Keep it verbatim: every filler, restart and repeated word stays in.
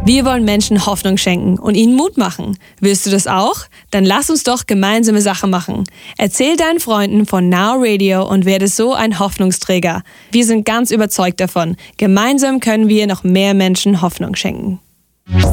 Wir wollen Menschen Hoffnung schenken und ihnen Mut machen. Willst du das auch? Dann lass uns doch gemeinsame Sache machen. Erzähl deinen Freunden von Now Radio und werde so ein Hoffnungsträger. Wir sind ganz überzeugt davon. Gemeinsam können wir noch mehr Menschen Hoffnung schenken.